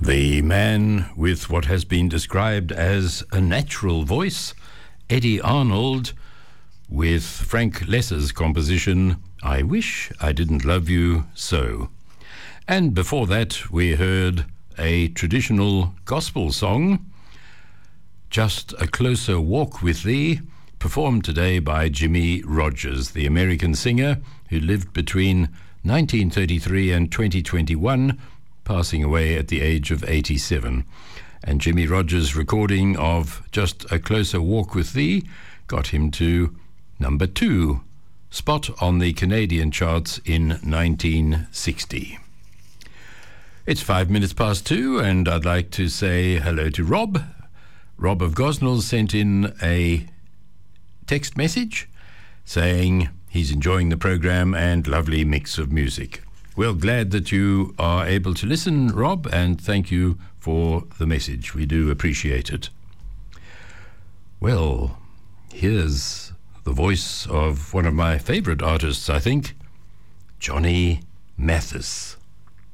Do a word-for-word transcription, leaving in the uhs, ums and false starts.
The man with what has been described as a natural voice, Eddie Arnold, with Frank Lesser's composition, I Wish I Didn't Love You So. And before that, we heard a traditional gospel song, Just a Closer Walk with Thee, performed today by Jimmie Rodgers, the American singer who lived between nineteen thirty-three and twenty twenty-one, passing away at the age of eighty-seven. And Jimmie Rodgers' recording of Just a Closer Walk with Thee got him to number two spot on the Canadian charts in nineteen sixty. It's five minutes past two, and I'd like to say hello to Rob. Rob of Gosnells sent in a text message saying he's enjoying the program and lovely mix of music. Well, glad that you are able to listen, Rob, and thank you for the message. We do appreciate it. Well, here's the voice of one of my favorite artists, I think, Johnny Mathis.